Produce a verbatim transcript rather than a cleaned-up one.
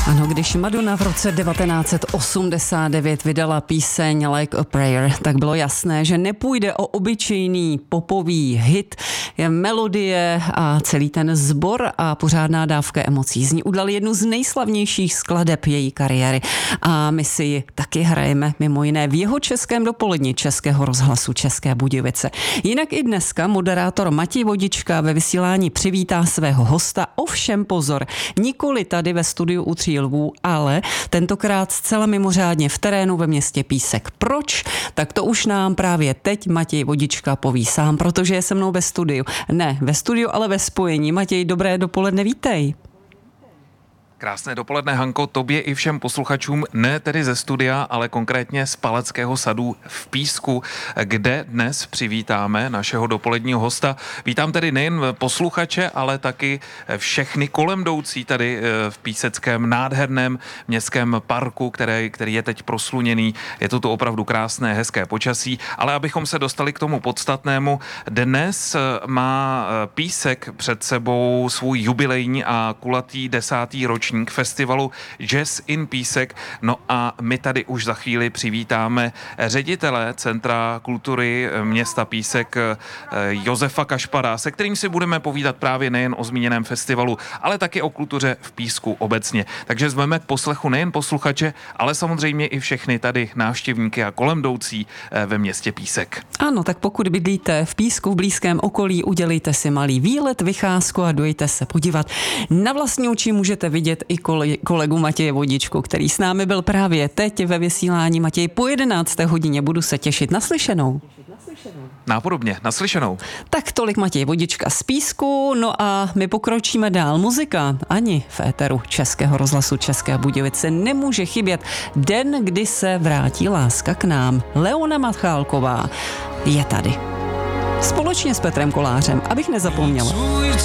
Ano, když Madonna v roce devatenáct set osmdesát devět vydala píseň Like a Prayer, tak bylo jasné, že nepůjde o obyčejný popový hit, je melodie a celý ten sbor a pořádná dávka emocí. Z ní udali jednu z nejslavnějších skladeb její kariéry a my si ji taky hrajeme mimo jiné v jeho českém dopoledni Českého rozhlasu České Budějovice. Jinak i dneska moderátor Matěj Vodička ve vysílání přivítá svého hosta, ovšem pozor, nikoli tady ve studiu u Tří lvů, ale tentokrát zcela mimořádně v terénu ve městě Písek. Proč? Tak to už nám právě teď Matěj Vodička poví sám, protože je se mnou ve studiu. Ne ve studiu, ale ve spojení. Matěj, dobré dopoledne, vítej. Krásné dopoledne, Hanko, tobě i všem posluchačům, ne tedy ze studia, ale konkrétně z Palackého sadu v Písku, kde dnes přivítáme našeho dopoledního hosta. Vítám tedy nejen posluchače, ale taky všechny kolem jdoucí tady v píseckém nádherném městském parku, který, který je teď prosluněný. Je to tu opravdu krásné, hezké počasí, ale abychom se dostali k tomu podstatnému, dnes má Písek před sebou svůj jubilejní a kulatý desátý ročník festivalu Jazz in Písek. No a my tady už za chvíli přivítáme ředitele Centra kultury města Písek Josefa Kašpara, se kterým si budeme povídat právě nejen o zmíněném festivalu, ale taky o kultuře v Písku obecně. Takže zveme k poslechu nejen posluchače, ale samozřejmě i všechny tady návštěvníky a kolem jdoucí ve městě Písek. Ano, tak pokud bydlíte v Písku v blízkém okolí, udělejte si malý výlet, vycházku a dojďte se podívat. Na vlastní oči můžete vidět i kolegu Matěje Vodičku, který s námi byl právě teď ve vysílání. Matěj, po jedenácté hodině budu se těšit. Naslyšenou. Nápodobně, naslyšenou. Tak tolik Matěj Vodička z Písku, no a my pokročíme dál. Muzika ani v éteru Českého rozhlasu České Budějovice nemůže chybět. Den, kdy se vrátí láska k nám. Leona Machálková je tady. Společně s Petrem Kolářem, abych nezapomněla.